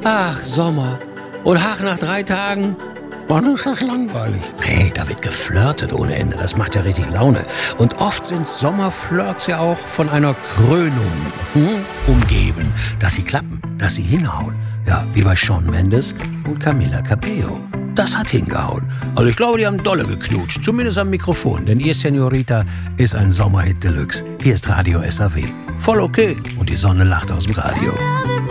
Ach, Sommer. Und ach, nach 3 Tagen, wann ist das langweilig? Nee, da wird geflirtet ohne Ende. Das macht ja richtig Laune. Und oft sind Sommerflirts ja auch von einer Krönung umgeben. Dass sie klappen, dass sie hinhauen. Ja, wie bei Shawn Mendes und Camila Cabello. Das hat hingehauen. Also ich glaube, die haben dolle geknutscht. Zumindest am Mikrofon. Denn ihr Senorita ist ein Sommerhit Deluxe. Hier ist Radio SAW. Voll okay. Und die Sonne lacht aus dem Radio.